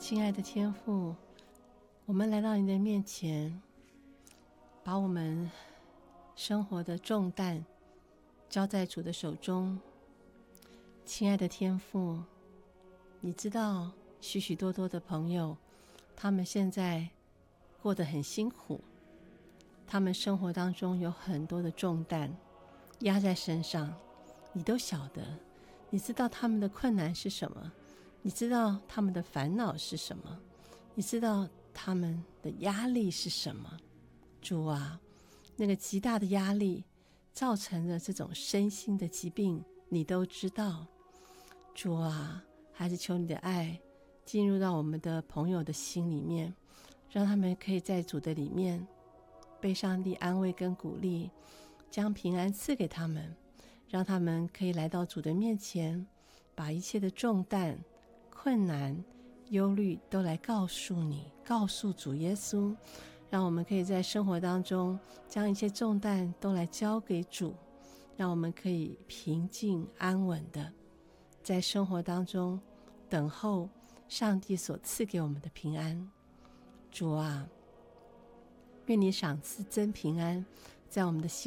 亲爱的天父，我们来到你的面前，把我们生活的重担交在主的手中。亲爱的天父，你知道许许多多的朋友，他们现在过得很辛苦，他们生活当中有很多的重担压在身上，你都晓得，你知道他们的困难是什么，你知道他们的烦恼是什么，你知道他们的压力是什么。主啊，那个极大的压力造成了这种身心的疾病，你都知道。主啊，还是求你的爱进入到我们的朋友的心里面，让他们可以在主的里面被上帝安慰跟鼓励，将平安赐给他们，让他们可以来到主的面前，把一切的重担、困难、忧虑都来告诉你，告诉主耶稣，让我们可以在生活当中将一切重担都来交给主，让我们可以平静安稳的在生活当中等候上帝所赐给我们的平安。主啊，愿你赏赐真平安在我们的心